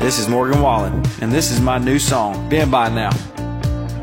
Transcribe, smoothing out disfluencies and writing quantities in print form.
This is Morgan Wallen, and this is my new song, Been By Now.